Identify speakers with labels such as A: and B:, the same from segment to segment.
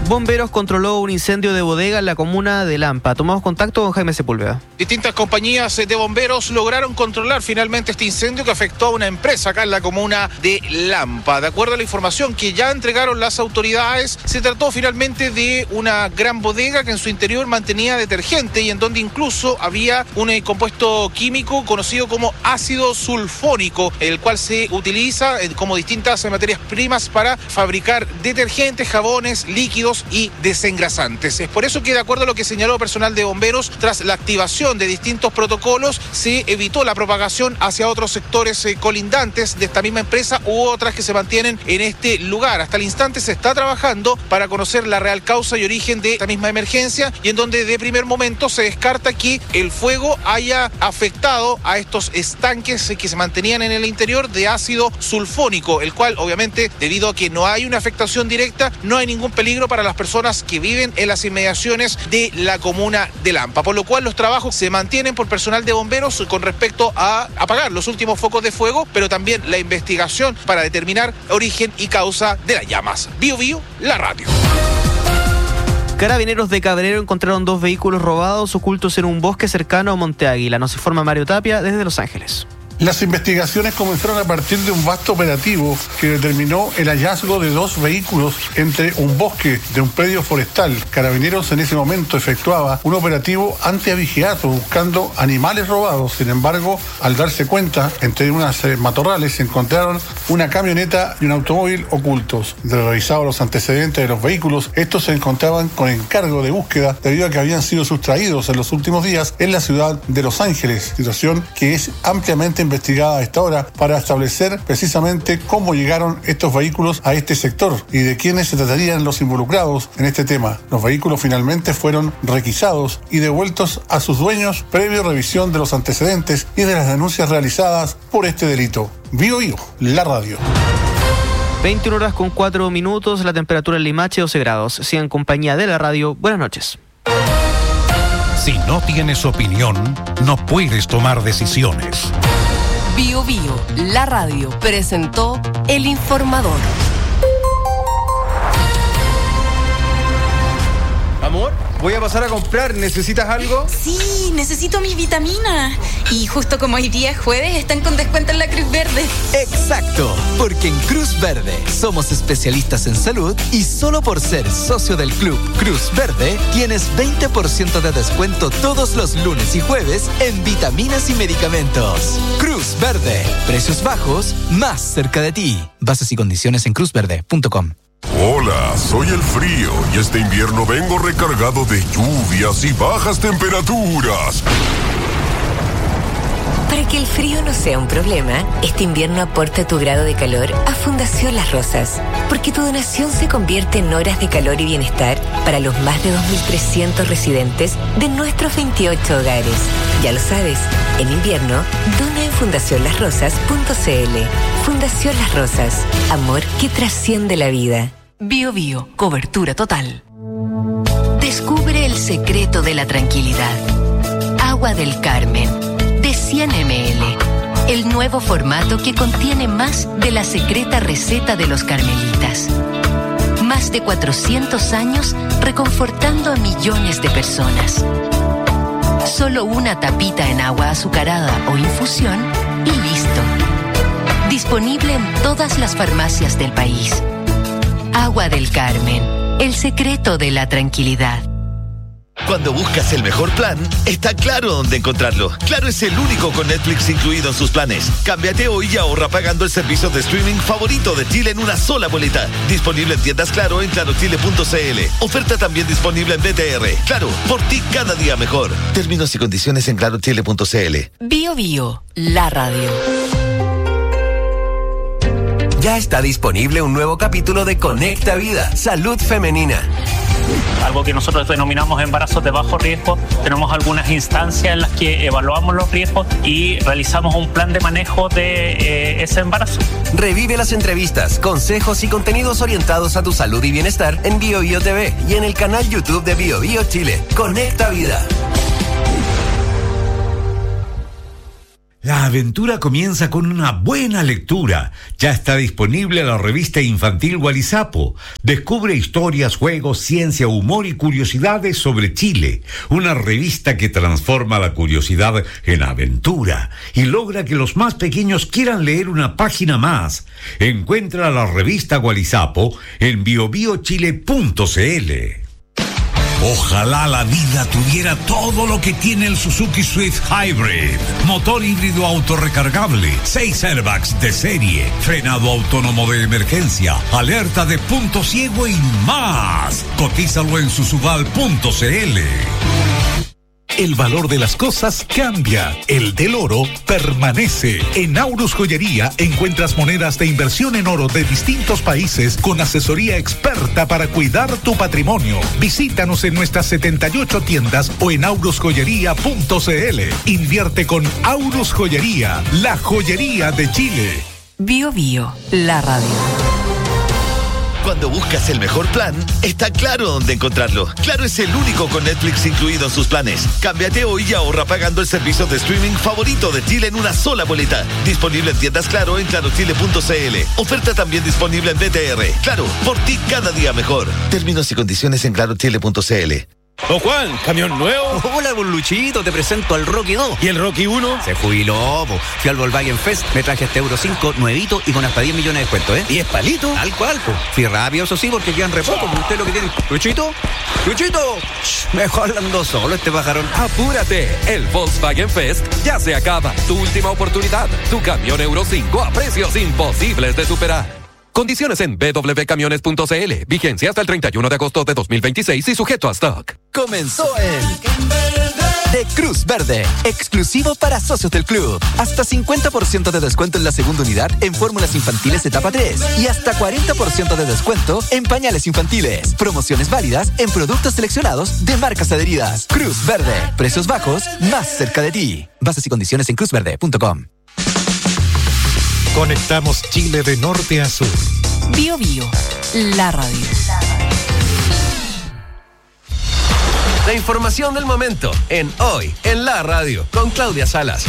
A: Bomberos controló un incendio de bodega en la comuna de Lampa. Tomamos contacto con Jaime Sepúlveda.
B: Distintas compañías de bomberos lograron controlar finalmente este incendio que afectó a una empresa acá en la comuna de Lampa. De acuerdo a la información que ya entregaron las autoridades, se trató finalmente de una gran bodega que en su interior mantenía detergente y en donde incluso había un compuesto químico conocido como ácido sulfónico, el cual se utiliza como distintas materias primas para fabricar detergentes, jabones, líquidos y desengrasantes. Es por eso que, de acuerdo a lo que señaló personal de bomberos, tras la activación de distintos protocolos, se evitó la propagación hacia otros sectores colindantes de esta misma empresa u otras que se mantienen en este lugar. Hasta el instante se está trabajando para conocer la real causa y origen de esta misma emergencia, y en donde de primer momento se descarta que el fuego haya afectado a estos estanques que se mantenían en el interior de ácido sulfónico, el cual obviamente, debido a que no hay una afectación directa, no hay ningún peligro para las personas que viven en las inmediaciones de la comuna de Lampa, por lo cual los trabajos se mantienen por personal de bomberos con respecto a apagar los últimos focos de fuego, pero también la investigación para determinar origen y causa de las llamas. Bio Bio, la radio.
A: Carabineros de Cabrero encontraron 2 vehículos robados ocultos en un bosque cercano a Monte Águila. Nos informa Mario Tapia desde Los Ángeles.
C: Las investigaciones comenzaron a partir de un vasto operativo que determinó el hallazgo de 2 vehículos entre un bosque de un predio forestal. Carabineros en ese momento efectuaba un operativo antiavigiato buscando animales robados. Sin embargo, al darse cuenta, entre unas matorrales se encontraron una camioneta y un automóvil ocultos. De revisar los antecedentes de los vehículos, estos se encontraban con encargo de búsqueda debido a que habían sido sustraídos en los últimos días en la ciudad de Los Ángeles, situación que es ampliamente investigada a esta hora para establecer precisamente cómo llegaron estos vehículos a este sector y de quiénes se tratarían los involucrados en este tema. Los vehículos finalmente fueron requisados y devueltos a sus dueños previo revisión de los antecedentes y de las denuncias realizadas por este delito. Bio Bio, la radio.
A: 21 horas con 4 minutos, la temperatura en Limache 12 grados. Sigan en compañía de la radio. Buenas noches.
D: Si no tienes opinión, no puedes tomar decisiones.
E: Bio Bio, la radio, presentó El Informador.
F: Amor, voy a pasar a comprar. ¿Necesitas algo?
G: Sí, necesito mis vitaminas. Y justo como hoy día es jueves, están con descuento en la Cruz Verde.
H: Exacto, porque en Cruz Verde somos especialistas en salud y solo por ser socio del club Cruz Verde tienes 20% de descuento todos los lunes y jueves en vitaminas y medicamentos. Cruz Verde, precios bajos, más cerca de ti. Bases y condiciones en cruzverde.com.
I: Hola, soy el frío y este invierno vengo recargado de lluvias y bajas temperaturas.
J: Para que el frío no sea un problema, este invierno aporta tu grado de calor a Fundación Las Rosas, porque tu donación se convierte en horas de calor y bienestar para los más de 2.300 residentes de nuestros 28 hogares. Ya lo sabes, en invierno, dona en fundacionlasrosas.cl. Fundación Las Rosas, amor que trasciende la vida.
E: Bio Bio, cobertura total. Descubre el secreto de la tranquilidad. Agua del Carmen, de 100 ml. El nuevo formato que contiene más de la secreta receta de los carmelitas. Más de 400 años reconfortando a millones de personas. Solo una tapita en agua azucarada o infusión y listo. Disponible en todas las farmacias del país. Agua del Carmen, el secreto de la tranquilidad.
K: Cuando buscas el mejor plan, está Claro dónde encontrarlo. Claro es el único con Netflix incluido en sus planes. Cámbiate hoy y ahorra pagando el servicio de streaming favorito de Chile en una sola boleta. Disponible en tiendas Claro en clarochile.cl. Oferta también disponible en BTR. Claro, por ti cada día mejor. Términos y condiciones en clarochile.cl.
E: Bio Bio, la radio.
L: Ya está disponible un nuevo capítulo de Conecta Vida, Salud Femenina.
M: Algo que nosotros denominamos embarazos de bajo riesgo. Tenemos algunas instancias en las que evaluamos los riesgos y realizamos un plan de manejo de ese embarazo.
L: Revive las entrevistas, consejos y contenidos orientados a tu salud y bienestar en Bio Bio TV y en el canal YouTube de Bio Bio Chile. Conecta Vida.
N: La aventura comienza con una buena lectura. Ya está disponible la revista infantil Gualizapo. Descubre historias, juegos, ciencia, humor y curiosidades sobre Chile. Una revista que transforma la curiosidad en aventura y logra que los más pequeños quieran leer una página más. Encuentra la revista Gualizapo en biobiochile.cl. Ojalá la vida tuviera todo lo que tiene el Suzuki Swift Hybrid. Motor híbrido autorrecargable, 6 airbags de serie, frenado autónomo de emergencia, alerta de punto ciego y más. Cotízalo en susubal.cl.
O: El valor de las cosas cambia. El del oro permanece. En Aurus Joyería encuentras monedas de inversión en oro de distintos países con asesoría experta para cuidar tu patrimonio. Visítanos en nuestras 78 tiendas o en aurusjoyería.cl. Invierte con Aurus Joyería, la joyería de Chile.
E: Bio Bio, la radio.
K: Cuando buscas el mejor plan, está claro dónde encontrarlo. Claro es el único con Netflix incluido en sus planes. Cámbiate hoy y ahorra pagando el servicio de streaming favorito de Chile en una sola boleta. Disponible en tiendas Claro en clarochile.cl. Oferta también disponible en BTR. Claro, por ti cada día mejor. Términos y condiciones en clarochile.cl.
P: Don Juan, ¿camión nuevo?
Q: Hola, don Luchito, te presento al Rocky 2.
P: ¿Y el Rocky 1?
Q: Se jubiló, po. Fui al Volkswagen Fest, me traje este Euro 5 nuevito y con hasta 10 millones de descuento, ¿eh?
P: ¿10 palitos?
Q: Tal cual, po. Fui rápido, eso sí, porque quedan re poco, po. Usted lo que tiene. ¿Luchito? ¡Luchito! Mejor ando solo este pajarón.
R: Apúrate, el Volkswagen Fest ya se acaba. Tu última oportunidad. Tu camión Euro 5 a precios imposibles de superar. Condiciones en www.camiones.cl. Vigencia hasta el 31 de agosto de 2026 y sujeto a stock.
H: Comenzó el de Cruz Verde, exclusivo para socios del club. Hasta 50% de descuento en la segunda unidad en fórmulas infantiles etapa 3 y hasta 40% de descuento en pañales infantiles. Promociones válidas en productos seleccionados de marcas adheridas. Cruz Verde, precios bajos más cerca de ti. Bases y condiciones en cruzverde.com.
O: Conectamos Chile de norte a sur.
E: Bio Bio, la radio.
L: La información del momento en Hoy en la Radio con Claudia Salas.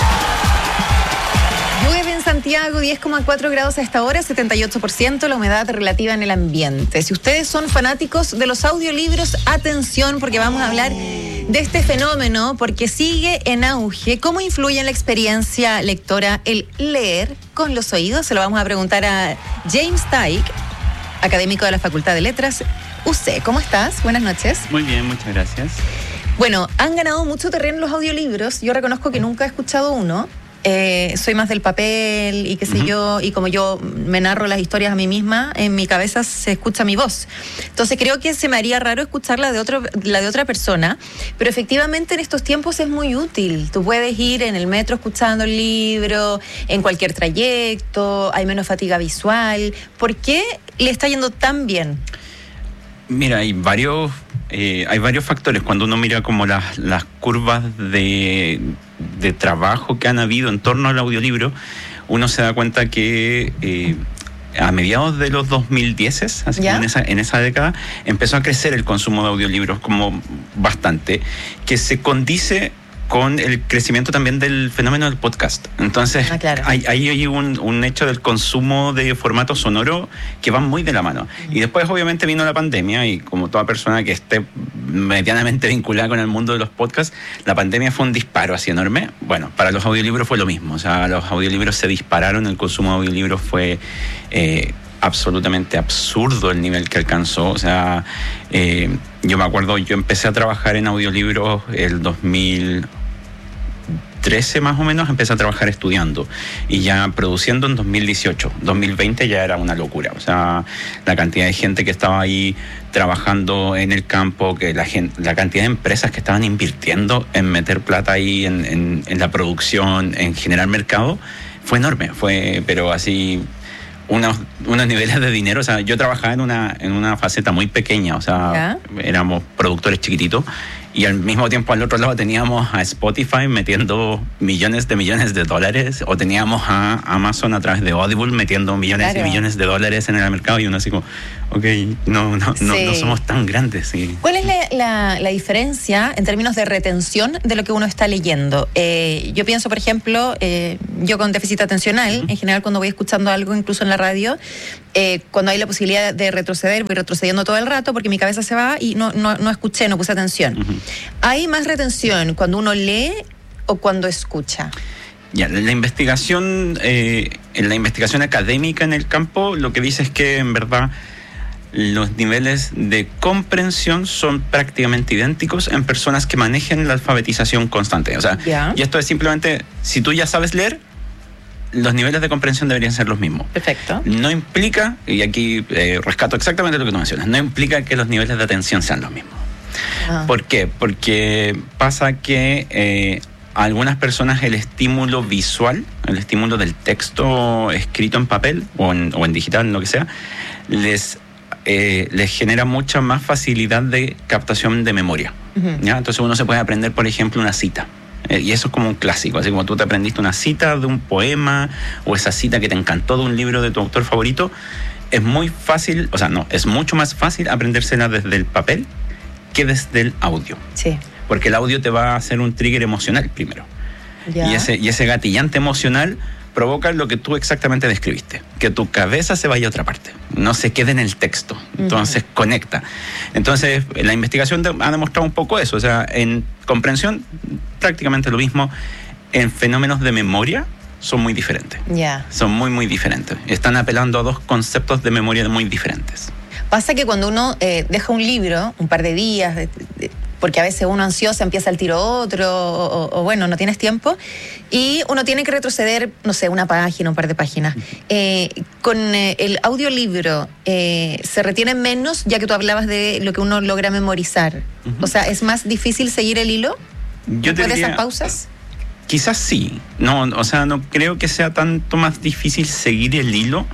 S: Llueve en Santiago, 10,4 grados a esta hora, 78% la humedad relativa en el ambiente. Si ustedes son fanáticos de los audiolibros, atención, porque vamos a hablar de este fenómeno, porque sigue en auge. ¿Cómo influye en la experiencia lectora el leer con los oídos? Se lo vamos a preguntar a James Tyke, académico de la Facultad de Letras UC. ¿Cómo estás? Buenas noches.
T: Muy bien, muchas gracias.
S: Bueno, han ganado mucho terreno los audiolibros. Yo reconozco que nunca he escuchado uno. Soy más del papel y qué sé yo, y como yo me narro las historias a mí misma, en mi cabeza se escucha mi voz. Entonces creo que se me haría raro escuchar la de otra persona, pero efectivamente en estos tiempos es muy útil. Tú puedes ir en el metro escuchando el libro, en cualquier trayecto, hay menos fatiga visual. ¿Por qué le está yendo tan bien?
T: Mira, hay varios factores. Cuando uno mira como las curvas de trabajo que han habido en torno al audiolibro, uno se da cuenta que a mediados de los 2010, así como en esa década, empezó a crecer el consumo de audiolibros como bastante, que se condice con el crecimiento también del fenómeno del podcast. Entonces, claro, hay un hecho del consumo de formato sonoro que va muy de la mano. Y después, obviamente, vino la pandemia y como toda persona que esté medianamente vinculada con el mundo de los podcasts, la pandemia fue un disparo así enorme. Bueno, para los audiolibros fue lo mismo. O sea, los audiolibros se dispararon, el consumo de audiolibros fue absolutamente absurdo el nivel que alcanzó. O sea, yo me acuerdo, yo empecé a trabajar en audiolibros el 2013 más o menos, empecé a trabajar estudiando y ya produciendo en 2018. 2020 ya era una locura. O sea, la cantidad de gente que estaba ahí trabajando en el campo, que la cantidad de empresas que estaban invirtiendo en meter plata ahí en la producción, en generar mercado, fue enorme. Pero así unos niveles de dinero. O sea, yo trabajaba en una faceta muy pequeña, o sea, éramos productores chiquititos Y al mismo tiempo al otro lado teníamos a Spotify metiendo millones de dólares, o teníamos a Amazon a través de Audible metiendo millones y millones de dólares en el mercado, y uno así como, ok, no somos tan grandes. Sí.
S: ¿Cuál es la diferencia en términos de retención de lo que uno está leyendo? Yo pienso, por ejemplo, yo con déficit atencional, en general cuando voy escuchando algo, incluso en la radio, cuando hay la posibilidad de retroceder, voy retrocediendo todo el rato porque mi cabeza se va y no escuché, no puse atención. ¿Hay más retención cuando uno lee o cuando escucha?
T: Ya, la investigación académica en el campo lo que dice es que en verdad los niveles de comprensión son prácticamente idénticos en personas que manejen la alfabetización constante. O sea, y esto es simplemente, si tú ya sabes leer, los niveles de comprensión deberían ser los mismos.
S: Perfecto.
T: No implica, y aquí rescato exactamente lo que tú mencionas, no implica que los niveles de atención sean los mismos. ¿Por qué? Porque pasa que a algunas personas el estímulo visual, el estímulo del texto escrito en papel o en digital, lo que sea, les genera mucha más facilidad de captación de memoria. ¿Ya? Entonces uno se puede aprender, por ejemplo, una cita. Y eso es como un clásico, así como tú te aprendiste una cita de un poema o esa cita que te encantó de un libro de tu autor favorito, es muy fácil, es mucho más fácil aprendérsela desde el papel que desde el audio.
S: Sí.
T: Porque el audio te va a hacer un trigger emocional primero.
S: Ya.
T: Y ese gatillante emocional provoca lo que tú exactamente describiste, que tu cabeza se vaya a otra parte, no se quede en el texto, entonces conecta. Entonces la investigación ha demostrado un poco eso, o sea, en comprensión prácticamente lo mismo, en fenómenos de memoria son muy diferentes. Son muy, muy diferentes. Están apelando a dos conceptos de memoria muy diferentes.
S: Pasa que cuando uno deja un libro un par de días, porque a veces uno ansioso empieza al tiro otro, o bueno, no tienes tiempo, y uno tiene que retroceder, no sé, una página, un par de páginas. Con el audiolibro se retiene menos, ya que tú hablabas de lo que uno logra memorizar. O sea, ¿es más difícil seguir el hilo después de esas pausas?
T: Quizás sí. No creo que sea tanto más difícil seguir el hilo.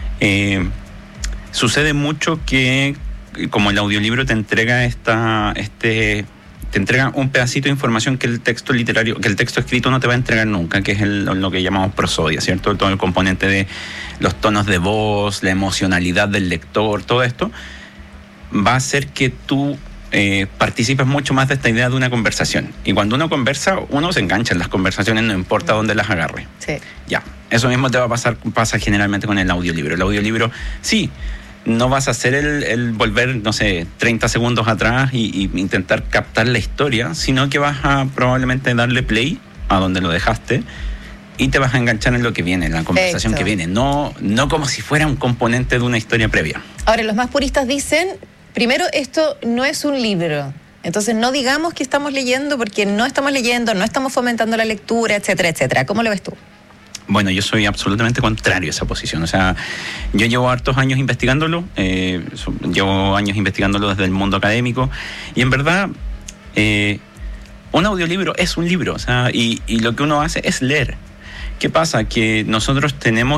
T: Sucede mucho que, como el audiolibro te entrega te entrega un pedacito de información que el texto literario, que el texto escrito no te va a entregar nunca, que es lo que llamamos prosodia, ¿cierto? Todo el componente de los tonos de voz, la emocionalidad del lector, todo esto va a hacer que tú participes mucho más de esta idea de una conversación. Y cuando uno conversa, uno se engancha en las conversaciones, no importa dónde las agarre.
S: Sí.
T: Ya, eso mismo te va a pasa generalmente con el audiolibro. El audiolibro, sí, no vas a hacer el volver, no sé, 30 segundos atrás y intentar captar la historia, sino que vas a probablemente darle play a donde lo dejaste y te vas a enganchar en lo que viene, en la conversación que viene, no como si fuera un componente de una historia previa.
S: Ahora, los más puristas dicen, primero, esto no es un libro. Entonces no digamos que estamos leyendo porque no estamos leyendo, no estamos fomentando la lectura, etcétera, etcétera. ¿Cómo lo ves tú?
T: Bueno, yo soy absolutamente contrario a esa posición. O sea, yo llevo hartos años investigándolo, llevo años investigándolo desde el mundo académico, y en verdad un audiolibro es un libro, o sea, y lo que uno hace es leer. ¿Qué pasa? Que nosotros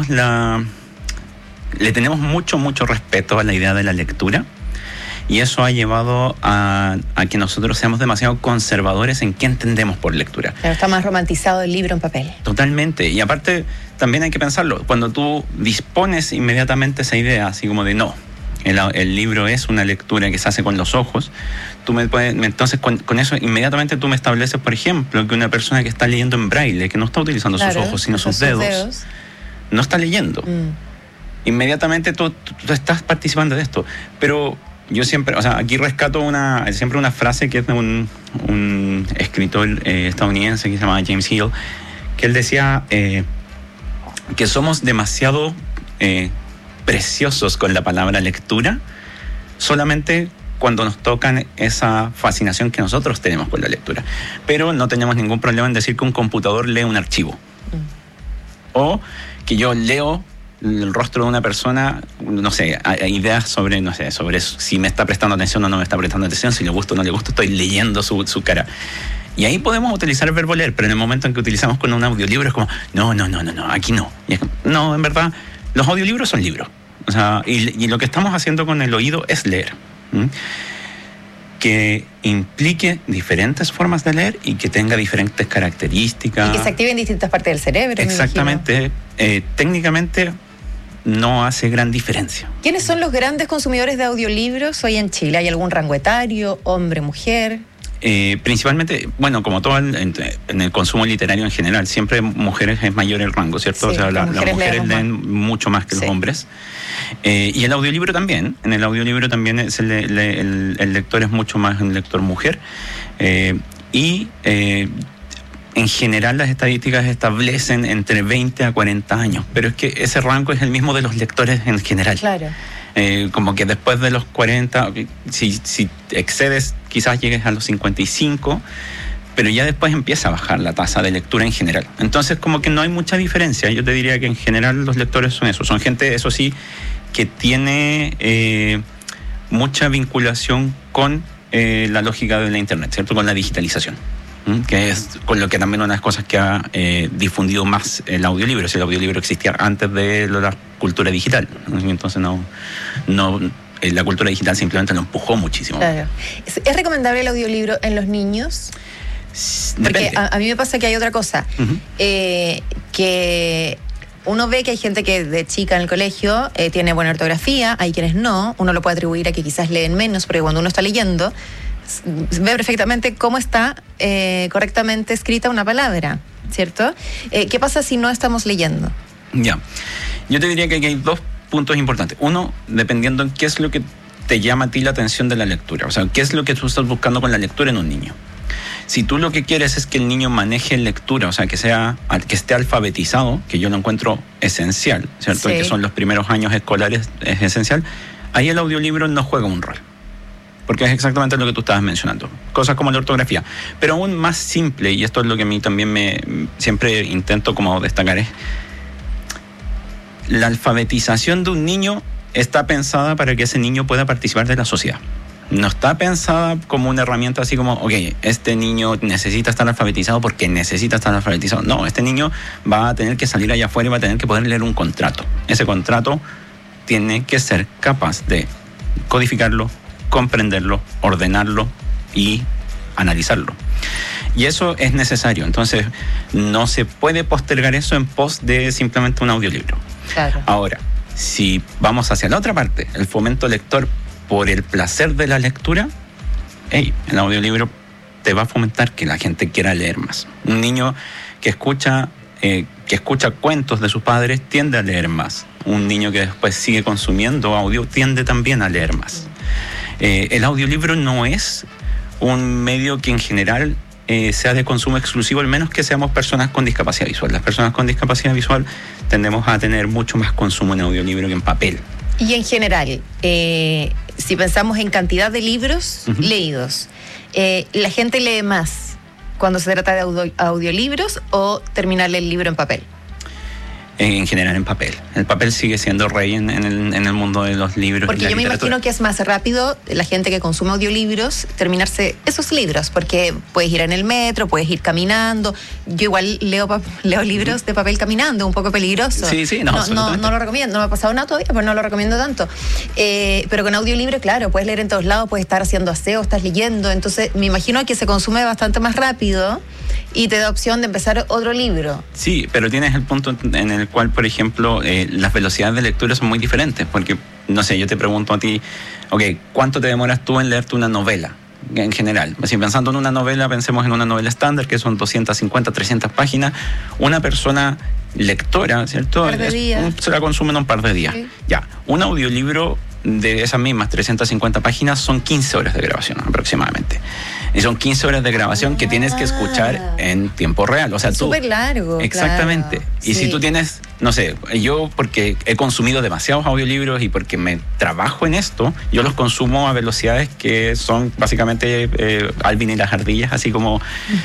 T: le tenemos mucho respeto a la idea de la lectura, y eso ha llevado a que nosotros seamos demasiado conservadores en qué entendemos por lectura.
S: Pero está más romantizado el libro en papel.
T: Totalmente. Y aparte, también hay que pensarlo. Cuando tú dispones inmediatamente esa idea, así como de no, el libro es una lectura que se hace con los ojos, entonces con eso inmediatamente tú me estableces, por ejemplo, que una persona que está leyendo en braille, que no está utilizando sus ojos, sino sus dedos, no está leyendo. Inmediatamente tú estás participando de esto. Pero yo siempre, o sea, aquí rescato siempre una frase que es de un escritor estadounidense que se llama James Hill, que él decía que somos demasiado preciosos con la palabra lectura solamente cuando nos tocan esa fascinación que nosotros tenemos por la lectura. Pero no tenemos ningún problema en decir que un computador lee un archivo. O que yo leo el rostro de una persona, no sé, ideas sobre si me está prestando atención o no me está prestando atención, si le gusta o no le gusta, estoy leyendo su cara. Y ahí podemos utilizar el verbo leer, pero en el momento en que utilizamos con un audiolibro es como, no, aquí no. No, en verdad, los audiolibros son libros. O sea, y lo que estamos haciendo con el oído es leer. que implique diferentes formas de leer y que tenga diferentes características.
S: Y que se active en distintas partes del cerebro.
T: Exactamente. Técnicamente no hace gran diferencia.
S: ¿Quiénes son los grandes consumidores de audiolibros hoy en Chile? ¿Hay algún rango etario, hombre, mujer?
T: Principalmente, bueno, como todo en el consumo literario en general, siempre mujeres es mayor el rango, ¿cierto?
S: Sí,
T: o sea, las mujeres leen
S: más.
T: mucho más que los hombres. Y el audiolibro también. En el audiolibro también el lector es mucho más un lector mujer. En general las estadísticas establecen entre 20 a 40 años, pero es que ese rango es el mismo de los lectores en general.
S: Claro.
T: Como que después de los 40, si excedes, quizás llegues a los 55, pero ya después empieza a bajar la tasa de lectura en general. Entonces, como que no hay mucha diferencia. Yo te diría que en general los lectores son eso. Son gente, eso sí, que tiene mucha vinculación con la lógica de la Internet, ¿cierto? Con la digitalización. Que es con lo que también una de las cosas que ha difundido más el audiolibro. Si el audiolibro existía antes de la cultura digital, entonces la cultura digital simplemente lo empujó muchísimo.
S: Claro. ¿Es recomendable el audiolibro en los niños? Porque a mí me pasa que hay otra cosa, que uno ve que hay gente que de chica en el colegio tiene buena ortografía, hay quienes no, uno lo puede atribuir a que quizás leen menos, porque cuando uno está leyendo ve perfectamente cómo está correctamente escrita una palabra, ¿cierto? ¿Qué pasa si no estamos leyendo?
T: Ya, yo te diría que aquí hay dos puntos importantes. Uno, dependiendo en qué es lo que te llama a ti la atención de la lectura, o sea, qué es lo que tú estás buscando con la lectura en un niño. Si tú lo que quieres es que el niño maneje lectura, o sea, que esté alfabetizado, que yo lo encuentro esencial, ¿cierto? Sí. Que son los primeros años escolares, es esencial. Ahí el audiolibro no juega un rol, porque es exactamente lo que tú estabas mencionando. Cosas como la ortografía. Pero aún más simple, y esto es lo que a mí también siempre intento como destacar, es la alfabetización de un niño está pensada para que ese niño pueda participar de la sociedad. No está pensada como una herramienta así como, ok, este niño necesita estar alfabetizado porque necesita estar alfabetizado. No, este niño va a tener que salir allá afuera y va a tener que poder leer un contrato. Ese contrato tiene que ser capaz de codificarlo, comprenderlo, ordenarlo y analizarlo. Y eso es necesario. Entonces, no se puede postergar eso en pos de simplemente un audiolibro.
S: Claro.
T: Ahora, si vamos hacia la otra parte, el fomento lector por el placer de la lectura, el audiolibro te va a fomentar que la gente quiera leer más. Un niño que escucha cuentos de sus padres tiende a leer más. Un niño que después sigue consumiendo audio tiende también a leer más. El audiolibro no es un medio que en general sea de consumo exclusivo, al menos que seamos personas con discapacidad visual. Las personas con discapacidad visual tendemos a tener mucho más consumo en audiolibro que en papel.
S: Y en general, si pensamos en cantidad de libros leídos, ¿la gente lee más cuando se trata de audiolibros o terminar el libro en papel?
T: En general en papel. El papel sigue siendo rey en el mundo de los libros.
S: Porque yo me imagino que es más rápido la gente que consume audiolibros terminarse esos libros, porque puedes ir en el metro, puedes ir caminando. Yo igual leo libros de papel caminando, un poco peligroso.
T: Sí,
S: no lo recomiendo, no me ha pasado nada todavía, pero no lo recomiendo tanto. Pero con audiolibro, claro, puedes leer en todos lados, puedes estar haciendo aseo, estás leyendo, entonces me imagino que se consume bastante más rápido y te da opción de empezar otro libro.
T: Sí, pero tienes el punto en el cual, por ejemplo, las velocidades de lectura son muy diferentes, porque, no sé, yo te pregunto a ti, ok, ¿cuánto te demoras tú en leerte una novela en general? Si pensando en una novela, pensemos en una novela estándar, que son 250, 300 páginas. Una persona lectora, ¿cierto? Se la consume en un par de días. Sí. Ya, un audiolibro de esas mismas 350 páginas son 15 horas de grabación aproximadamente. Y son 15 horas de grabación que tienes que escuchar en tiempo real. O sea,
S: súper largo.
T: Exactamente.
S: Claro.
T: Y si tú tienes, no sé, yo porque he consumido demasiados audiolibros y porque me trabajo en esto, yo los consumo a velocidades que son básicamente Alvin y las ardillas, así como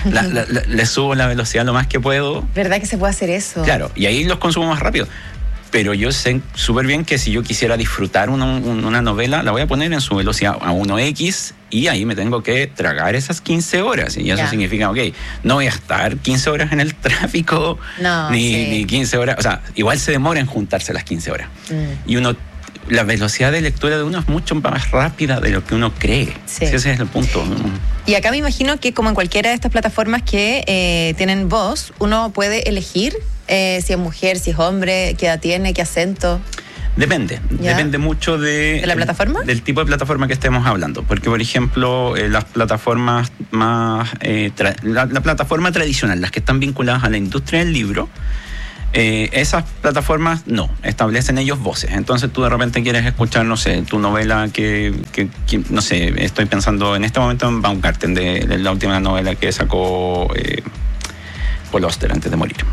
T: le subo la velocidad lo más que puedo.
S: ¿Verdad que se puede hacer eso?
T: Claro, y ahí los consumo más rápido. Pero yo sé súper bien que si yo quisiera disfrutar una novela, la voy a poner en su velocidad a 1x y ahí me tengo que tragar esas 15 horas. Y eso significa, ok, no voy a estar 15 horas en el tráfico, ni 15 horas. O sea, igual se demora en juntarse las 15 horas. Y uno la velocidad de lectura de uno es mucho más rápida de lo que uno cree.
S: Sí.
T: Ese es el punto.
S: Y acá me imagino que como en cualquiera de estas plataformas que tienen voz, uno puede elegir si es mujer, si es hombre, qué edad tiene, qué acento.
T: Depende mucho
S: ¿De la plataforma?
T: Del tipo de plataforma que estemos hablando. Porque, por ejemplo, las plataformas más... la plataforma tradicional, las que están vinculadas a la industria del libro, esas plataformas no, establecen ellos voces. Entonces tú de repente quieres escuchar, no sé, tu novela que no sé, estoy pensando en este momento en Baumgarten, de la última novela que sacó Paul Auster antes de morir.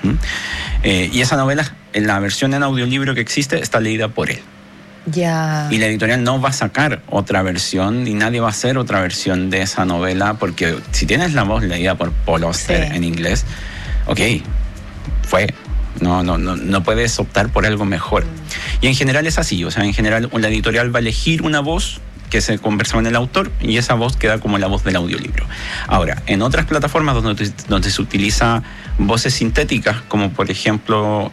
T: Y esa novela, en la versión en audiolibro que existe, está leída por él.
S: Ya.
T: Y la editorial no va a sacar otra versión y nadie va a hacer otra versión de esa novela, porque si tienes la voz leída por Paul Auster en inglés, ok, fue. No puedes optar por algo mejor. Y en general es así, o sea, en general la editorial va a elegir una voz que se conversa con el autor y esa voz queda como la voz del audiolibro. Ahora, en otras plataformas donde se utiliza voces sintéticas, como por ejemplo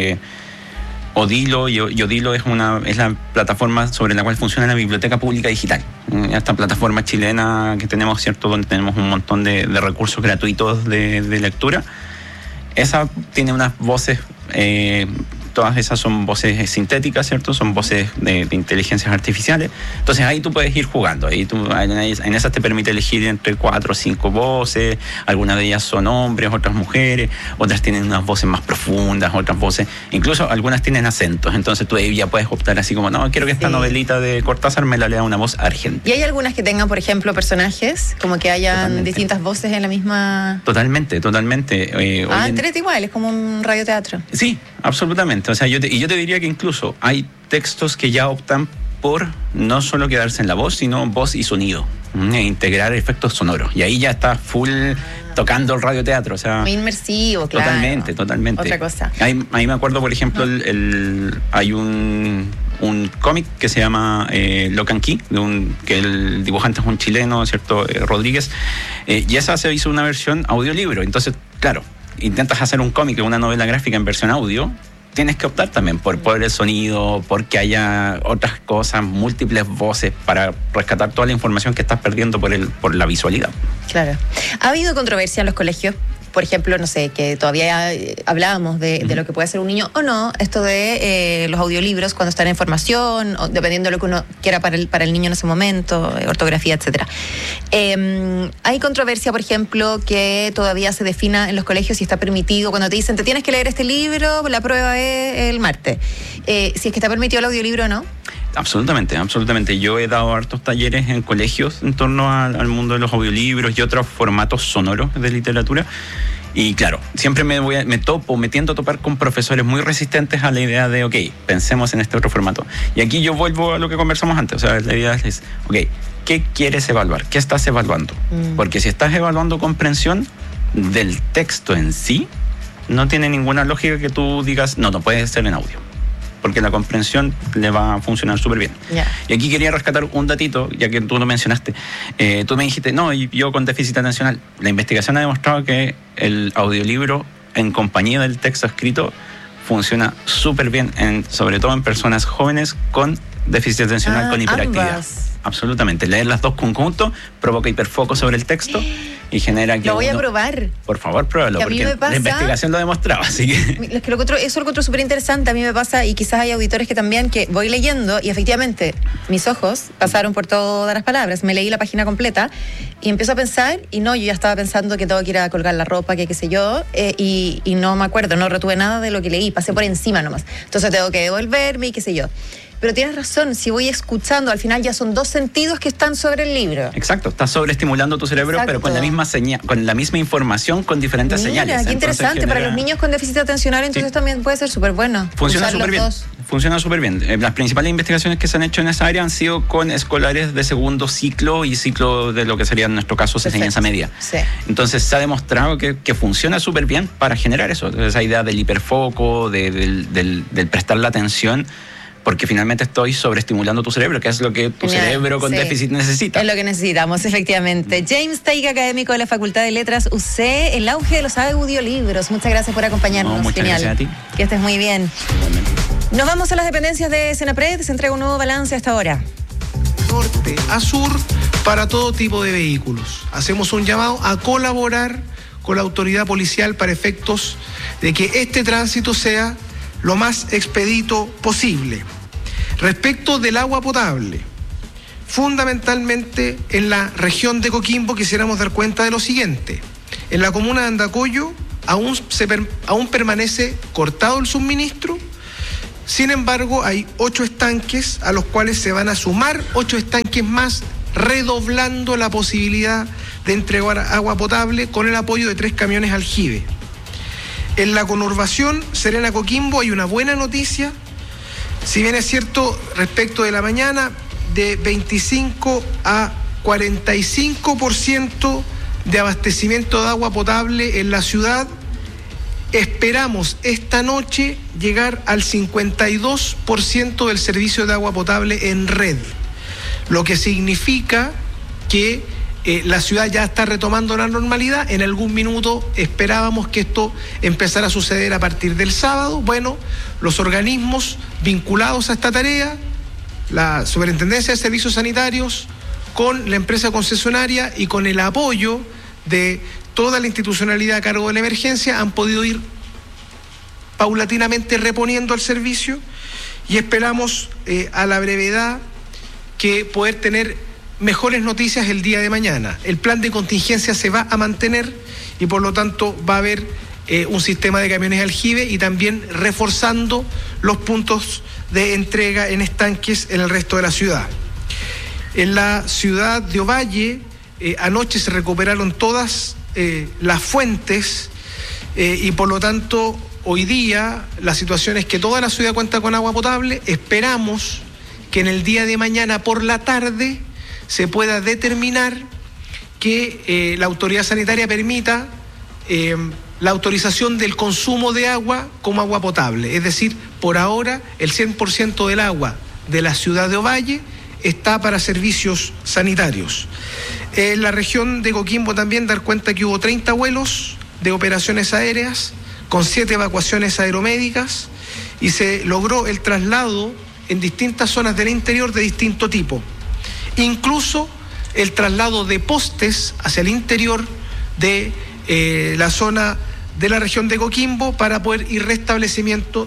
T: Odilo, y Odilo es la plataforma sobre la cual funciona la Biblioteca Pública Digital. Esta plataforma chilena que tenemos, ¿cierto?, donde tenemos un montón de recursos gratuitos de lectura. Esa tiene unas voces, todas esas son voces sintéticas, ¿cierto? Son voces de inteligencias artificiales. Entonces ahí tú puedes ir jugando. En esas te permite elegir entre 4 o 5 voces. Algunas de ellas son hombres, otras mujeres. Otras tienen unas voces más profundas, otras voces... Incluso algunas tienen acentos. Entonces tú ahí ya puedes optar así como, no, quiero que esta novelita de Cortázar me la lea una voz argentina.
S: ¿Y hay algunas que tengan, por ejemplo, personajes? Como que hayan distintas voces en la misma...
T: Totalmente.
S: Entrete igual, es como un radioteatro.
T: Sí, absolutamente. O sea, yo te diría que incluso hay textos que ya optan por no solo quedarse en la voz, sino voz y sonido, e integrar efectos sonoros. Y ahí ya está full tocando el radioteatro. O sea,
S: muy inmersivo, claro.
T: Totalmente.
S: Otra cosa.
T: Ahí me acuerdo, por ejemplo, hay un cómic que se llama Lock and Key, que el dibujante es un chileno, ¿cierto? Rodríguez. Y esa se hizo una versión audiolibro. Entonces, claro, intentas hacer un cómic, una novela gráfica en versión audio, tienes que optar también por el sonido, porque haya otras cosas, múltiples voces para rescatar toda la información que estás perdiendo por la visualidad.
S: Claro. ¿Ha habido controversia en los colegios? Por ejemplo, no sé, que todavía hablábamos de lo que puede hacer un niño o no, esto de los audiolibros cuando están en formación, o dependiendo de lo que uno quiera para el niño en ese momento, ortografía, etcétera. Hay controversia, por ejemplo, que todavía se defina en los colegios si está permitido, cuando te dicen, te tienes que leer este libro, la prueba es el martes. Si es que está permitido el audiolibro o no.
T: Absolutamente. Yo he dado hartos talleres en colegios en torno al mundo de los audiolibros y otros formatos sonoros de literatura. Y claro, siempre me tiendo a topar con profesores muy resistentes a la idea de, ok, pensemos en este otro formato. Y aquí yo vuelvo a lo que conversamos antes. O sea, la idea es, ok, ¿qué quieres evaluar? ¿Qué estás evaluando? Porque si estás evaluando comprensión del texto en sí, no tiene ninguna lógica que tú digas, no puede ser en audio, porque la comprensión le va a funcionar súper bien.
S: Yeah.
T: Y aquí quería rescatar un datito, ya que tú lo mencionaste. Tú me dijiste, no, y yo con déficit atencional. La investigación ha demostrado que el audiolibro en compañía del texto escrito funciona súper bien, sobre todo en personas jóvenes con déficit atencional, con hiperactividad.
S: Ambas.
T: Absolutamente. Leer las dos conjuntos provoca hiperfoco sobre el texto y genera que
S: lo voy a probar.
T: Por favor, pruébalo, porque la investigación lo demostraba. Así que
S: eso lo encuentro súper interesante. A mí me pasa, y quizás hay auditores que también, que voy leyendo y efectivamente mis ojos pasaron por todas las palabras. Me leí la página completa y empiezo a pensar, y no, yo ya estaba pensando que tengo que ir a colgar la ropa, que qué sé yo, y no me acuerdo, no retuve nada de lo que leí, pasé por encima nomás. Entonces tengo que devolverme y qué sé yo. Pero tienes razón, si voy escuchando, al final ya son 2 sentidos que están sobre el libro.
T: Exacto, estás sobreestimulando tu cerebro, pero con la misma con la misma información, con diferentes señales.
S: Qué interesante, para los niños con déficit atencional, entonces también puede ser súper bueno.
T: Funciona súper bien. Las principales investigaciones que se han hecho en esa área han sido con escolares de segundo ciclo y ciclo de lo que sería en nuestro caso enseñanza media.
S: Sí.
T: Entonces se ha demostrado que funciona súper bien para generar eso, esa idea del hiperfoco, del prestar la atención, porque finalmente estoy sobreestimulando tu cerebro, que es lo que tu cerebro con déficit necesita.
S: Es lo que necesitamos, efectivamente. James Teig, académico de la Facultad de Letras UC, el auge de los audiolibros. Muchas gracias por acompañarnos.
T: Muchas gracias a ti.
S: Que estés muy bien.
T: Igualmente.
S: Nos vamos a las dependencias de Senapred. Se entrega un nuevo balance hasta ahora.
U: Norte a sur para todo tipo de vehículos. Hacemos un llamado a colaborar con la autoridad policial para efectos de que este tránsito sea lo más expedito posible. Respecto del agua potable, fundamentalmente en la región de Coquimbo quisiéramos dar cuenta de lo siguiente. En la comuna de Andacollo aún permanece cortado el suministro. Sin embargo, hay 8 estanques a los cuales se van a sumar 8 estanques más, redoblando la posibilidad de entregar agua potable con el apoyo de 3 camiones aljibe. En la conurbación Serena-Coquimbo hay una buena noticia, si bien es cierto respecto de la mañana, de 25 a 45% de abastecimiento de agua potable en la ciudad. Esperamos esta noche llegar al 52% del servicio de agua potable en red, lo que significa que la ciudad ya está retomando la normalidad. En algún minuto esperábamos que esto empezara a suceder a partir del sábado. Bueno, los organismos vinculados a esta tarea, la Superintendencia de Servicios Sanitarios, con la empresa concesionaria y con el apoyo de toda la institucionalidad a cargo de la emergencia, han podido ir paulatinamente reponiendo el servicio y esperamos a la brevedad que poder tener mejores noticias el día de mañana. El plan de contingencia se va a mantener y por lo tanto va a haber un sistema de camiones aljibe y también reforzando los puntos de entrega en estanques en el resto de la ciudad. En la ciudad de Ovalle, anoche se recuperaron todas las fuentes y por lo tanto hoy día la situación es que toda la ciudad cuenta con agua potable. Esperamos que en el día de mañana por la tarde se pueda determinar que la autoridad sanitaria permita la autorización del consumo de agua como agua potable. Es decir, por ahora el 100% del agua de la ciudad de Ovalle está para servicios sanitarios. En la región de Coquimbo también dar cuenta que hubo 30 vuelos de operaciones aéreas con 7 evacuaciones aeromédicas y se logró el traslado en distintas zonas del interior de distinto tipo. Incluso el traslado de postes hacia el interior de la zona de la región de Coquimbo para poder ir restableciendo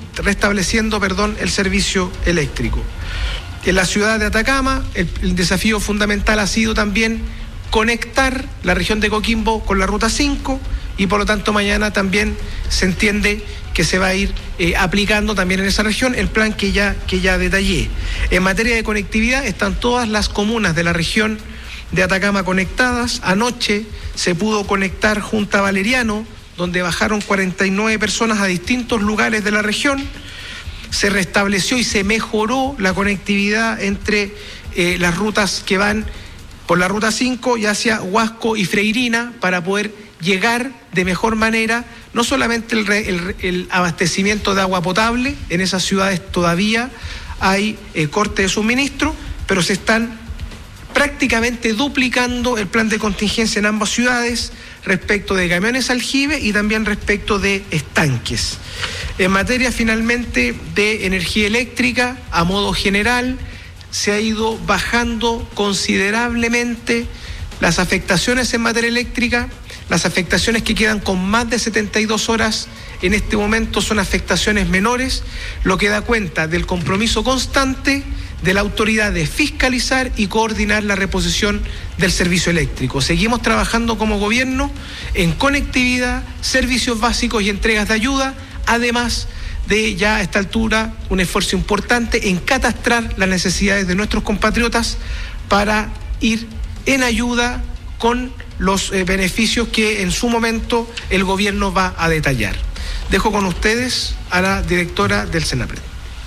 U: el servicio eléctrico. En la ciudad de Atacama, el desafío fundamental ha sido también conectar la región de Coquimbo con la Ruta 5 y por lo tanto mañana también se entiende que se va a ir aplicando también en esa región el plan que ya detallé. En materia de conectividad están todas las comunas de la región de Atacama conectadas. Anoche se pudo conectar Junta Valeriano, donde bajaron 49 personas a distintos lugares de la región. Se restableció y se mejoró la conectividad entre las rutas que van por la Ruta 5 y hacia Huasco y Freirina para poder llegar de mejor manera, no solamente el abastecimiento de agua potable, en esas ciudades todavía hay corte de suministro, pero se están prácticamente duplicando el plan de contingencia en ambas ciudades respecto de camiones aljibe y también respecto de estanques. En materia finalmente de energía eléctrica, a modo general, se ha ido bajando considerablemente las afectaciones en materia eléctrica. Las afectaciones que quedan con más de 72 horas en este momento son afectaciones menores, lo que da cuenta del compromiso constante de la autoridad de fiscalizar y coordinar la reposición del servicio eléctrico. Seguimos trabajando como gobierno en conectividad, servicios básicos y entregas de ayuda, además de ya a esta altura un esfuerzo importante en catastrar las necesidades de nuestros compatriotas para ir en ayuda con los beneficios que en su momento el gobierno va a detallar. Dejo con ustedes a la directora del Senapred.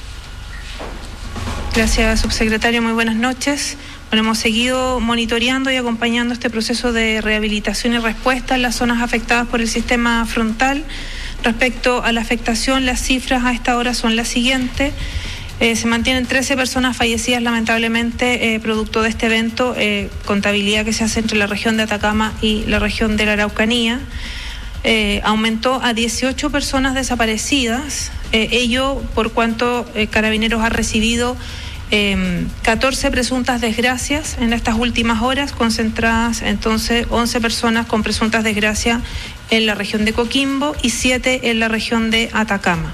V: Gracias, subsecretario. Muy buenas noches. Bueno, hemos seguido monitoreando y acompañando este proceso de rehabilitación y respuesta en las zonas afectadas por el sistema frontal. Respecto a la afectación, las cifras a esta hora son las siguientes. Se mantienen 13 personas fallecidas lamentablemente producto de este evento, contabilidad que se hace entre la región de Atacama y la región de la Araucanía. Aumentó a 18 personas desaparecidas, ello por cuanto Carabineros ha recibido 14 presuntas desgracias en estas últimas horas, concentradas entonces 11 personas con presuntas desgracias en la región de Coquimbo y 7 en la región de Atacama.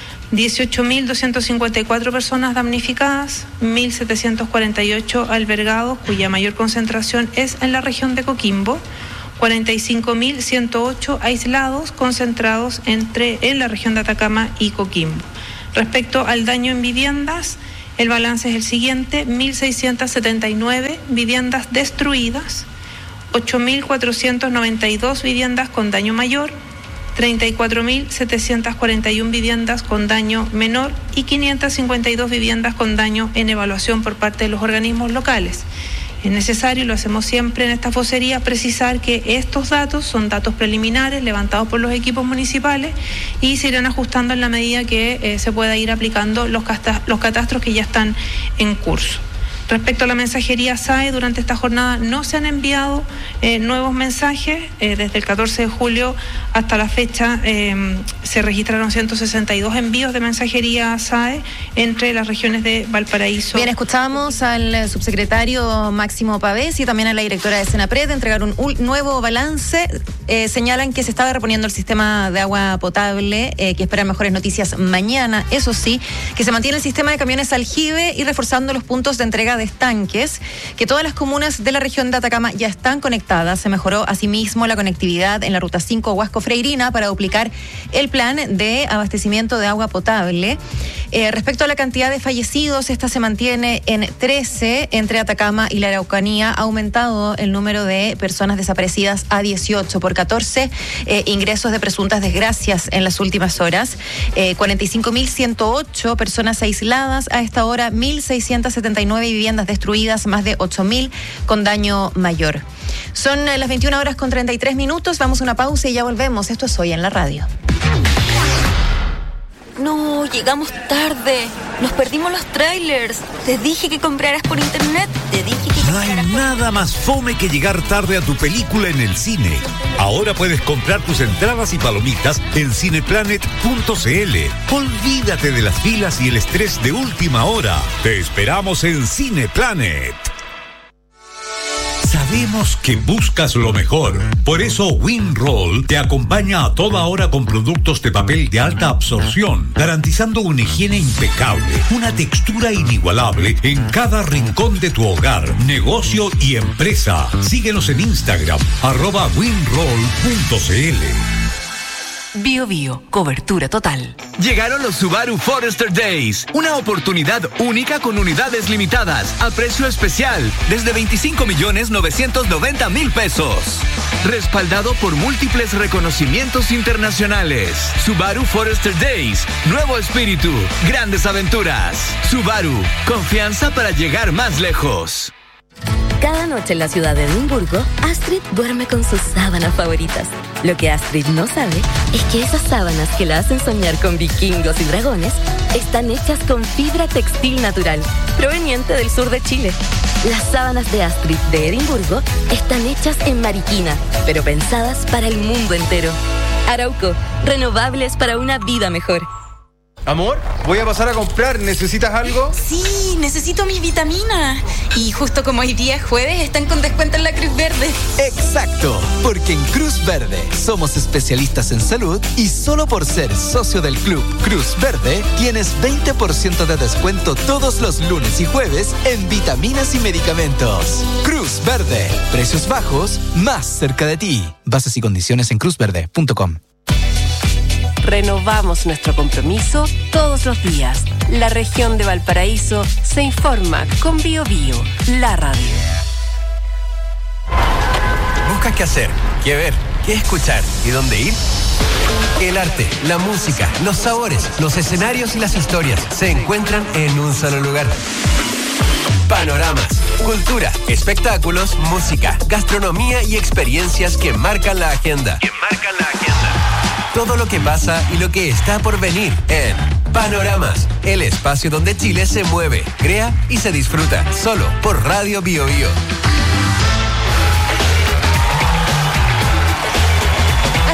V: 18.254 personas damnificadas, 1.748 albergados, cuya mayor concentración es en la región de Coquimbo, 45.108 aislados concentrados en la región de Atacama y Coquimbo. Respecto al daño en viviendas, el balance es el siguiente: 1.679 viviendas destruidas, 8.492 viviendas con daño mayor, 34.741 viviendas con daño menor y 552 viviendas con daño en evaluación por parte de los organismos locales. Es necesario, y lo hacemos siempre en esta vocería, precisar que estos datos son datos preliminares levantados por los equipos municipales y se irán ajustando en la medida que se pueda ir aplicando los catastros que ya están en curso. Respecto a la mensajería SAE, durante esta jornada no se han enviado nuevos mensajes. Desde el 14 de julio hasta la fecha se registraron 162 envíos de mensajería SAE entre las regiones de Valparaíso.
S: Bien, escuchábamos al subsecretario Máximo Pavés y también a la directora de Senapred entregar un nuevo balance. Señalan que se estaba reponiendo el sistema de agua potable, que esperan mejores noticias mañana. Eso sí, que se mantiene el sistema de camiones aljibe y reforzando los puntos de entrega de estanques, que todas las comunas de la región de Atacama ya están conectadas. Se mejoró asimismo la conectividad en la ruta 5 Huasco-Freirina para duplicar el plan de abastecimiento de agua potable. Respecto a la cantidad de fallecidos, esta se mantiene en 13 entre Atacama y la Araucanía. Ha aumentado el número de personas desaparecidas a 18 por 14 ingresos de presuntas desgracias en las últimas horas. 45.108 personas aisladas. A esta hora, 1.679 viviendas destruidas, más de 8.000 con daño mayor. Son las 21:33. Vamos a una pausa y ya volvemos. Esto es Hoy en la Radio.
B: No, llegamos tarde. Nos perdimos los trailers. Te dije que compraras por internet.
N: No hay nada más fome que llegar tarde a tu película en el cine. Ahora puedes comprar tus entradas y palomitas en cineplanet.cl. Olvídate de las filas y el estrés de última hora. Te esperamos en Cineplanet. Sabemos que buscas lo mejor. Por eso WinRoll te acompaña a toda hora con productos de papel de alta absorción, garantizando una higiene impecable, una textura inigualable en cada rincón de tu hogar, negocio y empresa. Síguenos en Instagram, @winroll.cl.
E: Bio Bio, cobertura total.
C: Llegaron los Subaru Forester Days, una oportunidad única con unidades limitadas, a precio especial, desde 25.990.000 pesos. Respaldado por múltiples reconocimientos internacionales. Subaru Forester Days, nuevo espíritu, grandes aventuras. Subaru, confianza para llegar más lejos.
B: Cada noche en la ciudad de Edimburgo, Astrid duerme con sus sábanas favoritas. Lo que Astrid no sabe es que esas sábanas que la hacen soñar con vikingos y dragones están hechas con fibra textil natural, proveniente del sur de Chile. Las sábanas de Astrid de Edimburgo están hechas en Mariquina, pero pensadas para el mundo entero. Arauco, renovables para una vida mejor.
F: Amor, voy a pasar a comprar. ¿Necesitas algo?
G: Sí, necesito mis vitaminas. Y justo como hoy día es jueves, están con descuento en la Cruz Verde.
H: Exacto, porque en Cruz Verde somos especialistas en salud y solo por ser socio del club Cruz Verde tienes 20% de descuento todos los lunes y jueves en vitaminas y medicamentos. Cruz Verde, precios bajos, más cerca de ti. Bases y condiciones en cruzverde.com.
W: Renovamos nuestro compromiso todos los días. La región de Valparaíso se informa con Bio Bio, la radio.
L: ¿Buscas qué hacer, qué ver, qué escuchar y dónde ir? El arte, la música, los sabores, los escenarios y las historias se encuentran en un solo lugar. Panoramas, cultura, espectáculos, música, gastronomía y experiencias que marcan la agenda. Todo lo que pasa y lo que está por venir en Panoramas, el espacio donde Chile se mueve, crea y se disfruta, solo por Radio Bio Bio.
S: Así es,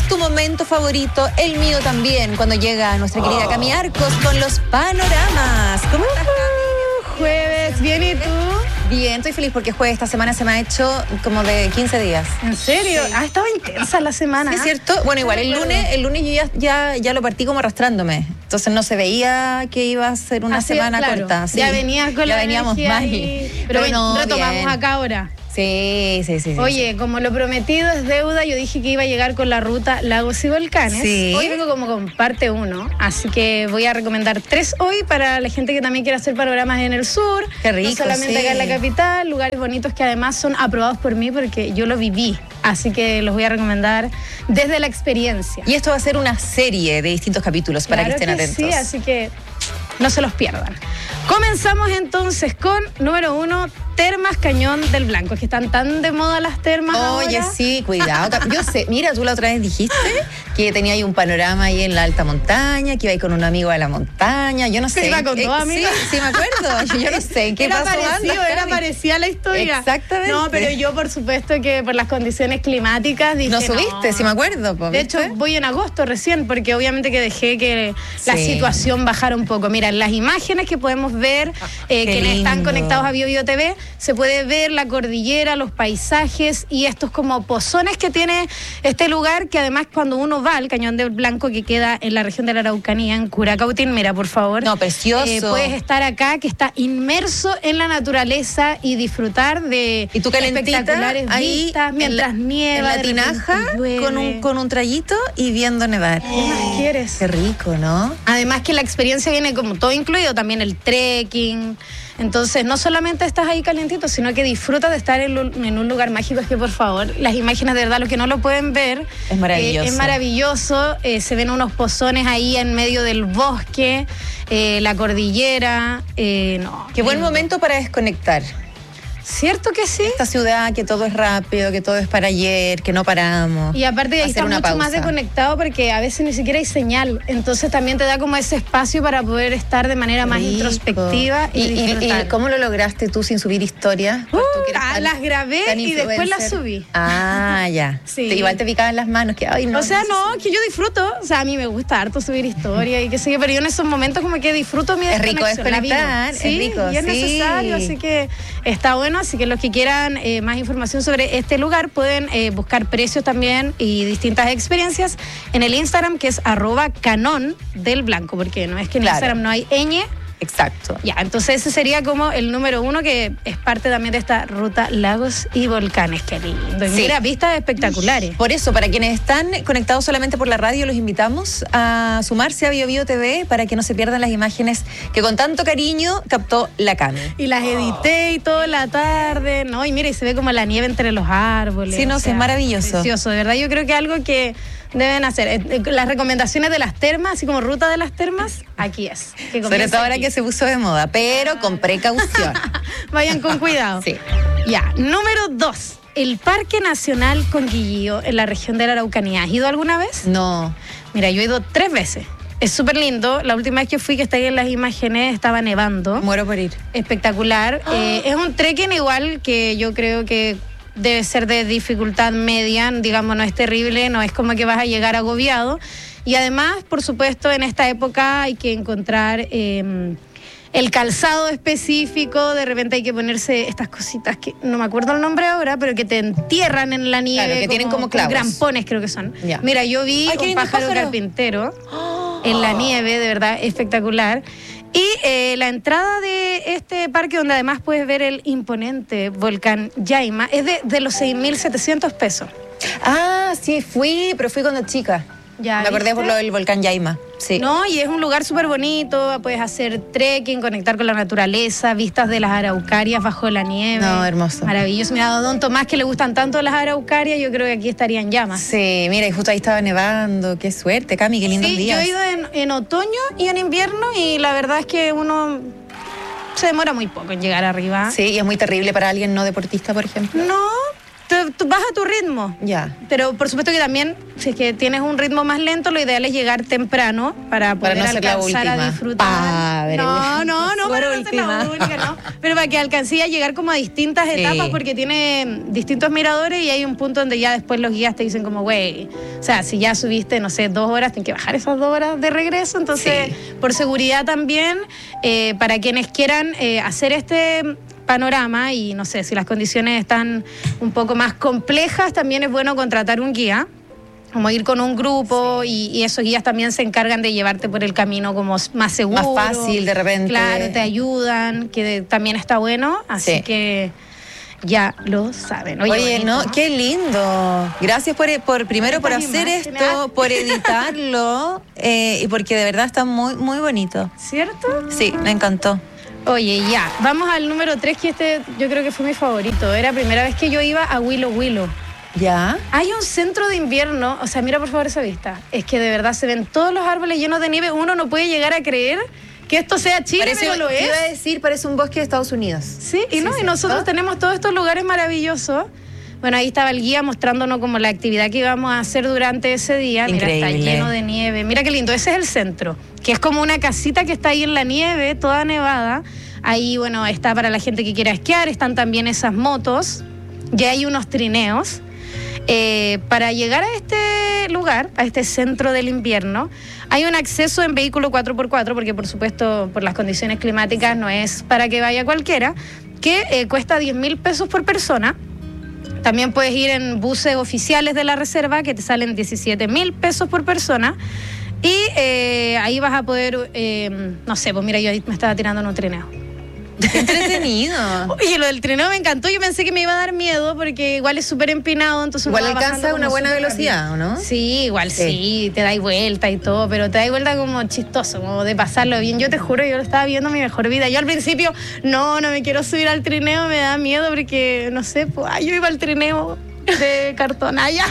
S: tu momento favorito, el mío también, cuando llega nuestra querida Cami Arcos con los panoramas. ¿Cómo estás, Cami?
A: Jueves, ¿bien y tú?
S: Bien, estoy feliz porque jueves esta semana se me ha hecho como de 15 días.
A: ¿En serio?
S: Sí.
A: Estaba intensa la semana.
S: Sí, es cierto. Bueno, igual, el lunes yo ya lo partí como arrastrándome. Entonces no se veía que iba a ser una semana corta. Sí.
A: Ya venías con la
S: veníamos
A: energía
S: mal.
A: Pero no, retomamos
S: bien.
A: acá ahora.
S: Sí.
A: Oye, como lo prometido es deuda, yo dije que iba a llegar con la ruta Lagos y Volcanes.
S: Sí.
A: Hoy vengo como con parte 1, así que voy a recomendar 3 hoy para la gente que también quiere hacer panoramas en el sur.
S: Qué rico,
A: no solamente acá en la capital, lugares bonitos que además son aprobados por mí porque yo lo viví. Así que los voy a recomendar desde la experiencia.
S: Y esto va a ser una serie de distintos capítulos para que estén atentos.
A: Sí, así que no se los pierdan. Comenzamos entonces con número 1, Termas Cañón del Blanco, que están tan de moda las termas.
S: Oye,
A: ahora.
S: sí, cuidado. Yo sé, mira, tú la otra vez dijiste que tenía ahí un panorama ahí en la alta montaña, que iba ahí con un amigo de la montaña. Yo no sé.
A: Iba con dos amigos.
S: Sí, me acuerdo. Yo no sé qué
A: era
S: pasó.
A: Era parecida la historia.
S: Exactamente.
A: No, pero yo por supuesto que por las condiciones climáticas dije
S: no subiste, sí me acuerdo.
A: De hecho, voy en agosto recién, porque obviamente que dejé que la situación bajara un poco. Mira, en las imágenes que podemos ver, quienes están conectados a BioBio TV, se puede ver la cordillera, los paisajes y estos como pozones que tiene este lugar, que además cuando uno va al Cañón del Blanco, que queda en la región de la Araucanía, en Curacautín, mira, por favor.
S: No, precioso.
A: Puedes estar acá, que está inmerso en la naturaleza y disfrutar de
S: y tú
A: espectaculares
S: ahí
A: vistas mientras nieva.
S: En la tinaja, con un trayito y viendo nevar.
A: ¿Qué más quieres?
S: Qué rico, ¿no?
A: Además que la experiencia viene como todo incluido, también el trekking. Entonces, no solamente estás ahí calientito, sino que disfrutas de estar en un lugar mágico. Es que, por favor, las imágenes, de verdad, los que no lo pueden ver,
S: es maravilloso.
A: Es maravilloso. Se ven unos pozones ahí en medio del bosque, la cordillera.
S: Qué buen momento para desconectar.
A: ¿Cierto que sí?
S: Esta ciudad, que todo es rápido, que todo es para ayer, que no paramos.
A: Y aparte ahí está mucho más desconectado porque a veces ni siquiera hay señal. Entonces también te da como ese espacio para poder estar de manera más introspectiva.
S: ¿Y cómo lo lograste tú sin subir historias?
A: Las grabé y después las subí.
S: Ah, ya.
A: Sí.
S: Igual te picaban las manos. Que, ay, no,
A: o sea, que yo disfruto. O sea, a mí me gusta harto subir historia y qué sé yo, pero yo en esos momentos como que disfruto mi desconexión.
S: Es rico desconectar,
A: sí,
S: es rico.
A: Y es necesario, así que está bueno. Así que los que quieran más información sobre este lugar pueden buscar precios también y distintas experiencias en el Instagram, que es @canón del Blanco, porque no es que en Instagram no hay ñ.
S: Exacto.
A: Ya, entonces ese sería como el número 1, que es parte también de esta ruta Lagos y Volcanes. Qué lindo. Y mira, vistas espectaculares.
S: Por eso, para quienes están conectados solamente por la radio, los invitamos a sumarse a BioBio TV para que no se pierdan las imágenes que con tanto cariño captó la Cami.
A: Y las edité y toda la tarde, ¿no? Y mira, y se ve como la nieve entre los árboles.
S: Sí, no, es maravilloso.
A: Precioso, de verdad. Yo creo que algo que deben hacer. Las recomendaciones de las termas, así como ruta de las termas, aquí es.
S: Sobre todo ahora que se puso de moda, pero con precaución.
A: Vayan con cuidado.
S: Sí.
A: Ya, número 2. El Parque Nacional Conquillío, en la región de la Araucanía. ¿Has ido alguna vez?
S: No.
A: Mira, yo he ido 3 veces. Es súper lindo. La última vez que fui, que está ahí en las imágenes, estaba nevando.
S: Muero por ir.
A: Espectacular. Es un trekking igual que yo creo que debe ser de dificultad media, digamos, no es terrible, no es como que vas a llegar agobiado. Y además, por supuesto, en esta época hay que encontrar el calzado específico, de repente hay que ponerse estas cositas que no me acuerdo el nombre ahora, pero que te entierran en la nieve.
S: Claro, que tienen como clavos.
A: Grampones creo que son.
S: Ya.
A: Mira, yo vi un pájaro carpintero en la nieve, de verdad, espectacular. Y la entrada de este parque, donde además puedes ver el imponente volcán Yaima, es de los 6.700 pesos.
S: Ah, sí, pero fui cuando chica.
A: Ya,
S: me acordé por lo del volcán Yaima. Sí.
A: No, y es un lugar súper bonito, puedes hacer trekking, conectar con la naturaleza, vistas de las araucarias bajo la nieve.
S: No, hermoso.
A: Maravilloso. Mira, a don Tomás, que le gustan tanto las araucarias, yo creo que aquí estarían llamas.
S: Sí, mira, y justo ahí estaba nevando. Qué suerte, Cami, qué lindos días.
A: Sí, yo he ido en otoño y en invierno, y la verdad es que uno se demora muy poco en llegar arriba.
S: Sí, y es muy terrible para alguien no deportista, por ejemplo.
A: No, tú vas a tu ritmo.
S: Ya.
A: Pero por supuesto que también, si es que tienes un ritmo más lento, lo ideal es llegar temprano para poder
S: no ser la
A: alcanzar a
S: última.
A: disfrutar. No, para no ser
S: última.
A: la única, no. Pero para que alcancé a llegar como a distintas etapas, porque tiene distintos miradores y hay un punto donde ya después los guías te dicen como, güey, o sea, si ya subiste, no sé, 2 horas, tienes que bajar esas 2 horas de regreso. Entonces, por seguridad también, para quienes quieran hacer este panorama y no sé, si las condiciones están un poco más complejas, también es bueno contratar un guía, como ir con un grupo y esos guías también se encargan de llevarte por el camino como más seguro.
S: Más fácil de repente.
A: Claro, te ayudan, que también está bueno, así que ya lo saben.
S: Oye, ¿no? Qué lindo. Gracias primero por hacer esto, por editarlo y porque de verdad está muy, muy bonito.
A: ¿Cierto?
S: Sí, me encantó.
A: Oye, ya, vamos al número 3, que yo creo que fue mi favorito. Era la primera vez que yo iba a Willow Willow.
S: ¿Ya?
A: Hay un centro de invierno, o sea, mira por favor esa vista. Es que de verdad se ven todos los árboles llenos de nieve. Uno no puede llegar a creer que esto sea Chile, pero lo es.
S: Iba a decir, parece un bosque de Estados Unidos.
A: Sí, y nosotros tenemos todos estos lugares maravillosos. Bueno, ahí estaba el guía mostrándonos como la actividad que íbamos a hacer durante ese día.
S: Increíble.
A: Mira, está lleno de nieve. Mira qué lindo, ese es el centro, que es como una casita que está ahí en la nieve, toda nevada. Ahí, bueno, está para la gente que quiera esquiar, están también esas motos, ya hay unos trineos. Para llegar a este lugar, a este centro del invierno, hay un acceso en vehículo 4x4, porque por supuesto, por las condiciones climáticas, no es para que vaya cualquiera, que cuesta 10.000 pesos por persona. También puedes ir en buses oficiales de la reserva que te salen 17.000 pesos por persona. Y ahí vas a poder, no sé, pues mira, yo ahí me estaba tirando en un trineo.
S: ¡Qué entretenido!
A: Oye, lo del trineo me encantó. Yo pensé que me iba a dar miedo porque igual es súper empinado. Entonces
S: igual alcanza una buena velocidad, ¿o no?
A: Sí, igual sí, te dais vuelta y todo, pero te dais vuelta como chistoso, como de pasarlo bien. Yo te juro, yo lo estaba viendo mi mejor vida. Yo al principio, no me quiero subir al trineo, me da miedo porque, no sé, pues, yo iba al trineo de cartón allá.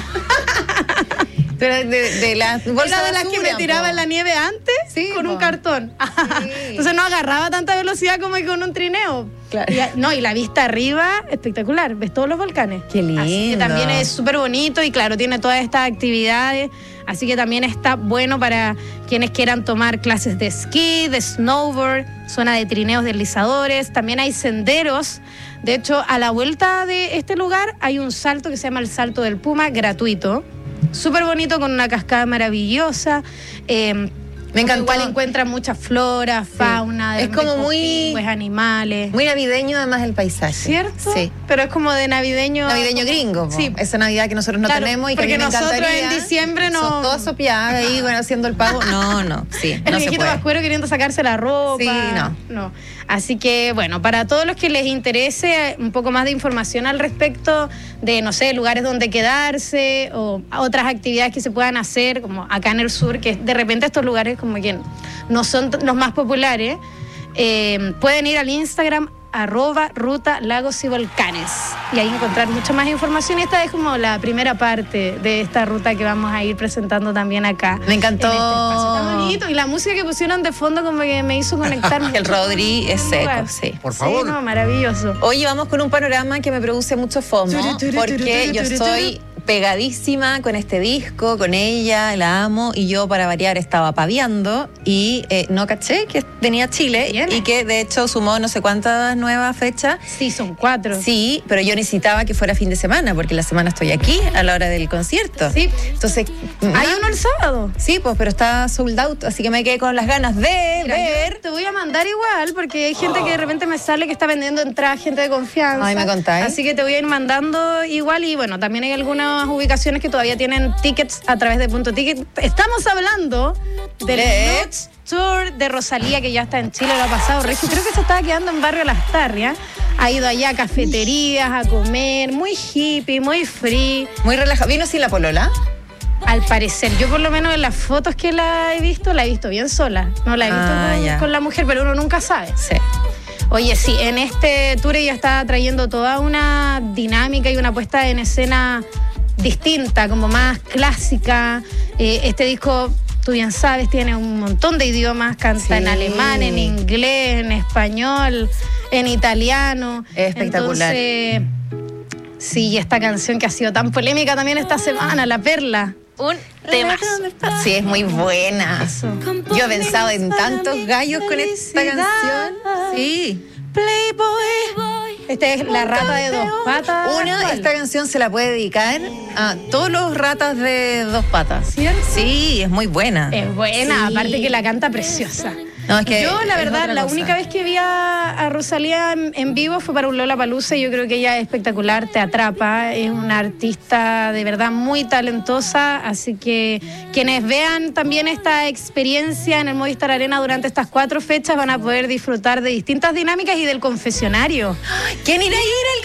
S: Pero de las bolsas
A: era de las que me tiraba en la nieve antes con un cartón. Sí. Entonces no agarraba tanta velocidad como con un trineo. Claro. Y la vista arriba, espectacular. Ves todos los volcanes.
S: Qué lindo.
A: Así que también es súper bonito y claro, tiene todas estas actividades. Así que también está bueno para quienes quieran tomar clases de esquí, de snowboard, zona de trineos deslizadores. También hay senderos. De hecho, a la vuelta de este lugar hay un salto que se llama el Salto del Puma, gratuito. Súper bonito, con una cascada maravillosa.
S: Me encantó.
A: Igual encuentran mucha flora, fauna.
S: Es como muy
A: animales.
S: Muy navideño además el paisaje.
A: ¿Cierto?
S: Sí.
A: Pero es como de navideño.
S: Navideño gringo. Sí. Esa Navidad que nosotros no tenemos y que a mí me encantaría.
A: Porque nosotros en diciembre no.
S: Son todas sopiadas ahí, bueno, haciendo el pago. No. Sí,
A: el
S: no
A: viejito pascuero queriendo sacarse la ropa.
S: Sí,
A: no. Así que, bueno, para todos los que les interese un poco más de información al respecto de, no sé, lugares donde quedarse o otras actividades que se puedan hacer, como acá en el sur, que de repente estos lugares como que no son los más populares, pueden ir al Instagram @ruta lagos y volcanes y ahí encontrar mucha más información. Y esta es como la primera parte de esta ruta que vamos a ir presentando también acá.
S: Me encantó.
A: En este espacio. Está bonito. Y la música que pusieron de fondo como que me hizo conectar mucho.
S: El Rodri es seco, sí.
F: Por favor.
A: Sí, maravilloso.
S: Oye, vamos con un panorama que me produce mucho FOMO, porque yo estoy pegadísima con este disco, con ella, la amo, y yo para variar estaba paviando y no caché que venía a Chile. Bien. Y que de hecho sumó no sé cuántas nuevas fechas.
A: Sí, son 4.
S: Sí, pero yo necesitaba que fuera fin de semana, porque la semana estoy aquí a la hora del concierto.
A: Sí.
S: Entonces,
A: ¿hay uno el sábado?
S: Sí, pues, pero está sold out, así que me quedé con las ganas de ver.
A: Te voy a mandar igual, porque hay gente que de repente me sale que está vendiendo entradas, gente de confianza.
S: Ay, me contáis.
A: Así que te voy a ir mandando igual, y bueno, también hay algunas ubicaciones que todavía tienen tickets a través de Punto Ticket. Estamos hablando del Nuts Tour de Rosalía, que ya está en Chile, lo ha pasado regio. Creo que se estaba quedando en Barrio Las Tarrias. Ha ido allá a cafeterías, a comer, muy hippie, muy free.
S: Muy relajado. ¿Vino sin la polola?
A: Al parecer, yo por lo menos en las fotos que la he visto bien sola. No la he visto con la mujer, pero uno nunca sabe.
S: Sí.
A: Oye, sí, en este tour ella está trayendo toda una dinámica y una puesta en escena distinta, como más clásica. Este disco, tú bien sabes, tiene un montón de idiomas, canta en alemán, en inglés, en español, en italiano.
S: Espectacular.
A: Entonces, Sí, y esta canción que ha sido tan polémica también esta semana, La Perla.
S: Un tema. Sí, es muy buena. Yo he pensado en tantos gallos con esta canción. Sí.
A: Playboy. Esta es La Rata de Dos Patas.
S: Esta canción se la puede dedicar a todos los ratas de dos patas.
A: ¿Cierto?
S: Sí, es muy buena.
A: Es buena,
S: Sí.
A: aparte que la canta preciosa.
S: No, es que
A: yo, la
S: es
A: verdad,
S: otra
A: la
S: cosa.
A: única vez que vi a Rosalía en vivo fue para un Lollapalooza y yo creo que ella es espectacular, te atrapa, es una artista de verdad muy talentosa, así que quienes vean también esta experiencia en el Movistar Arena durante estas 4 fechas van a poder disfrutar de distintas dinámicas y del confesionario.
S: ¿Quién irá a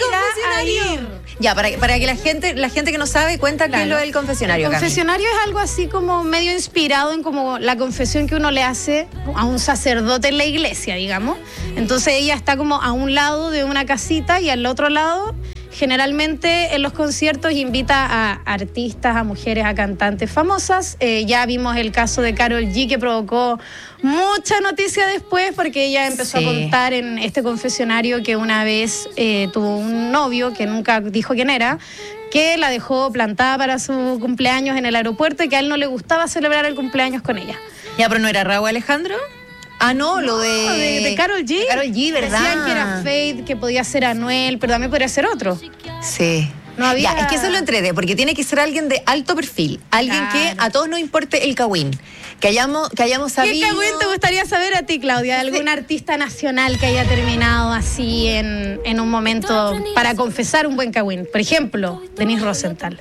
S: ir al confesionario? Ya, para que la gente que no sabe cuenta qué es lo del confesionario.
A: El confesionario es algo así como medio inspirado en como la confesión que uno le hace a un sacerdote en la iglesia, digamos. Entonces ella está como a un lado de una casita y al otro lado, generalmente en los conciertos, invita a artistas, a mujeres, a cantantes famosas. Ya vimos el caso de Karol G, que provocó mucha noticia después porque ella empezó a contar en este confesionario que una vez tuvo un novio que nunca dijo quién era, que la dejó plantada para su cumpleaños en el aeropuerto y que a él no le gustaba celebrar el cumpleaños con ella.
S: Ya, pero ¿no era Raúl Alejandro? Ah, no, lo
A: de Karol G.
S: De Karol G, ¿verdad?
A: Decían que era Fade, que podía ser Anuel, pero también podría ser otro.
S: Sí.
A: No había...
S: Ya, es que eso lo entregué, porque tiene que ser alguien de alto perfil. Alguien que a todos nos importe el cagüín. Que hayamos sabido...
A: ¿Qué cagüín te gustaría saber a ti, Claudia? ¿De algún artista nacional que haya terminado así en un momento para confesar un buen cagüín? Por ejemplo, Denise Rosenthal.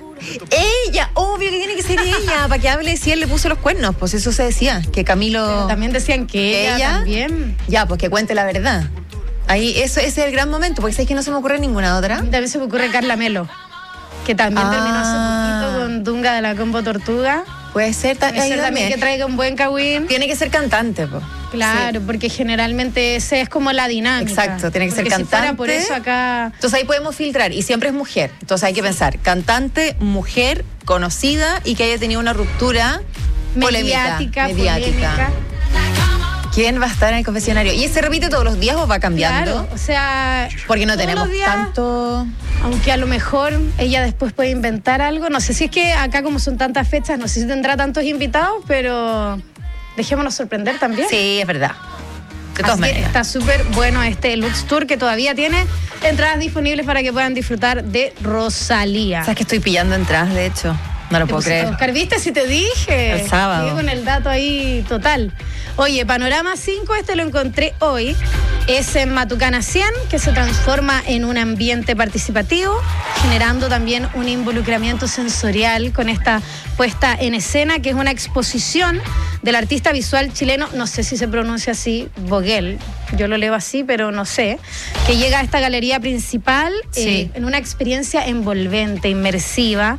S: Ella, obvio que tiene que ser ella, para que hable si él le puso los cuernos. Pues eso se decía, que Camilo...
A: Pero también decían que ella también.
S: Ya, pues que cuente la verdad. Ahí, ese es el gran momento, porque sabes que no se me ocurre ninguna otra.
A: También se me ocurre Carla Melo, que también terminó hace poquito con Dunga de la Combo Tortuga.
S: Puede ser
A: también que traiga un buen cagüín.
S: Tiene que ser cantante, pues.
A: Claro, porque generalmente ese es como la dinámica.
S: Exacto, tiene que ser cantante.
A: Si fuera por eso acá...
S: Entonces ahí podemos filtrar, y siempre es mujer. Entonces hay que pensar, cantante, mujer, conocida y que haya tenido una ruptura
A: mediática.
S: Polémica. ¿Quién va a estar en el confesionario? ¿Y se repite todos los días o va cambiando?
A: Claro, o sea...
S: Porque no tenemos
A: días,
S: tanto...
A: Aunque a lo mejor ella después puede inventar algo. No sé si es que acá como son tantas fechas, no sé si tendrá tantos invitados, pero dejémonos sorprender también.
S: Sí, es verdad. De todas maneras.
A: Está súper bueno este Lux Tour, que todavía tiene entradas disponibles para que puedan disfrutar de Rosalía.
S: ¿Sabes que estoy pillando entradas, de hecho? No lo puedo creer.
A: Oscar, ¿viste si te dije?
S: El sábado.
A: Sigue con el dato ahí total. Oye, Panorama 5, lo encontré hoy. Es en Matucana 100, que se transforma en un ambiente participativo, generando también un involucramiento sensorial con esta puesta en escena, que es una exposición del artista visual chileno, no sé si se pronuncia así, Vogel, yo lo leo así, pero no sé, que llega a esta galería principal en una experiencia envolvente, inmersiva,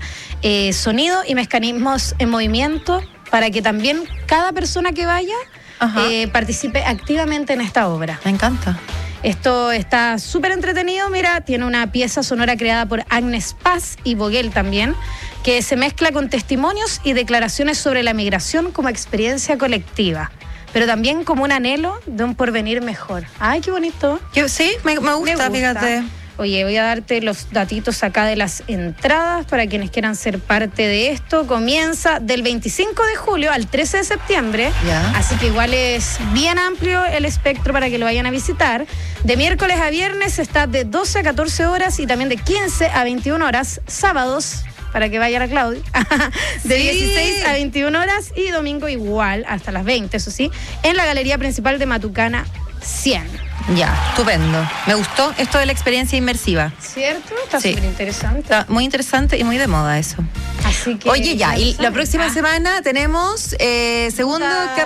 A: sonido y mecanismos en movimiento, para que también cada persona que vaya participe activamente en esta obra.
S: Me encanta.
A: Esto está súper entretenido, mira, tiene una pieza sonora creada por Agnes Paz y Vogel también, que se mezcla con testimonios y declaraciones sobre la migración como experiencia colectiva, pero también como un anhelo de un porvenir mejor. Ay, qué bonito.
S: Sí, me gusta, fíjate.
A: Oye, voy a darte los datitos acá de las entradas para quienes quieran ser parte de esto. Comienza del 25 de julio al 13 de septiembre.
S: Ya.
A: Así que igual es bien amplio el espectro para que lo vayan a visitar. De miércoles a viernes está de 12 a 14 horas y también de 15 a 21 horas. Sábados, para que vaya la Claudia, de 16 a 21 horas y domingo igual, hasta las 20, eso sí, en la galería principal de Matucana 100.
S: Ya, estupendo. Me gustó esto de la experiencia inmersiva.
A: ¿Cierto? Está súper interesante.
S: Está muy interesante y muy de moda eso.
A: Así que...
S: Oye, ya, y la próxima semana tenemos segundo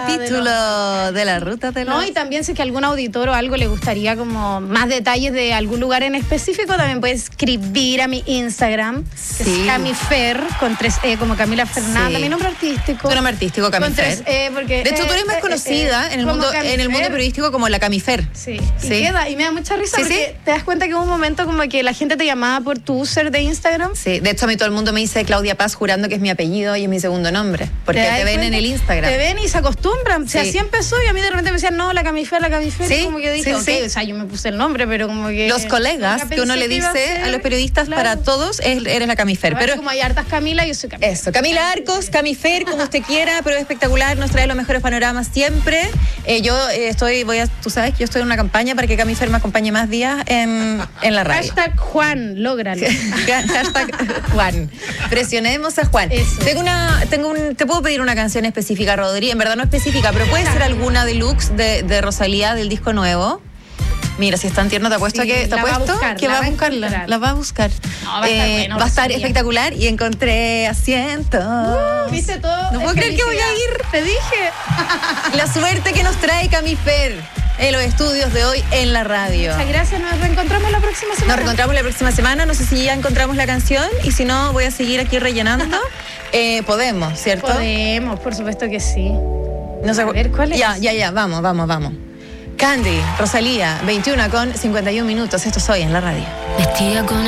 S: capítulo de la Ruta de los...
A: No, y también sé que algún auditor o algo le gustaría como más detalles de algún lugar en específico, también puede escribir a mi Instagram, que es Camifer, con 3 E, como Camila Fernanda, mi nombre artístico.
S: Tu nombre artístico, Camifer.
A: Con 3 E, porque...
S: De hecho, tú eres más conocida en el mundo periodístico como la Camifer.
A: Sí. Y
S: Sí.
A: queda, y me da mucha risa
S: Sí,
A: porque te das cuenta que hubo un momento como que la gente te llamaba por tu user de Instagram.
S: Sí, de hecho a mí todo el mundo me dice Claudia Paz jurando que es mi apellido y es mi segundo nombre, porque
A: das
S: te ven
A: cuenta?
S: en el Instagram.
A: Te ven y se acostumbran. O sea,
S: Sí.
A: así empezó y a mí de repente me decían, no, la Camifer.
S: Sí,
A: Y como que dije,
S: sí,
A: ok,
S: sí.
A: o sea, yo me puse el nombre, pero como que...
S: Los colegas
A: nunca
S: que uno
A: pensé
S: le
A: iba
S: dice
A: ser,
S: a los periodistas,
A: claro.
S: para todos, eres la Camifer.
A: Ahora,
S: Pero
A: como hay hartas Camila, yo soy Camila.
S: eso, Camila Arcos, Camifer, como usted quiera, pero espectacular, nos trae los mejores panoramas siempre. Tú sabes que yo estoy en una campaña para que Camifer me acompañe más días en la radio.
A: Hashtag Juan, lógralo.
S: Hashtag Juan. Presionemos a Juan.
A: Eso.
S: Te puedo pedir una canción específica, Rodri. En verdad no específica, pero puede ser alguna deluxe de Rosalía del disco nuevo. Mira, si es tan tierno, te apuesto
A: Sí,
S: que
A: la va a buscar,
S: que
A: la
S: va a
A: va a
S: buscarla.
A: encontrar.
S: La va a buscar.
A: No, va a estar bueno,
S: va a estar
A: Rosalía.
S: espectacular y encontré asientos.
A: ¿Viste todo?
S: No puedo creer que voy a ir.
A: Te dije.
S: La suerte que nos trae Camifer en los estudios de hoy en la radio.
A: Muchas gracias, nos reencontramos la próxima semana.
S: Nos reencontramos la próxima semana. No sé si ya encontramos la canción y si no, voy a seguir aquí rellenando. Podemos, ¿cierto?
A: Podemos, por supuesto que sí.
S: No sé,
A: A ver, ¿cuál es?
S: Ya, vamos. Candy, Rosalía, 21 con 51 minutos. Esto es Hoy en la Radio.
B: Vestida con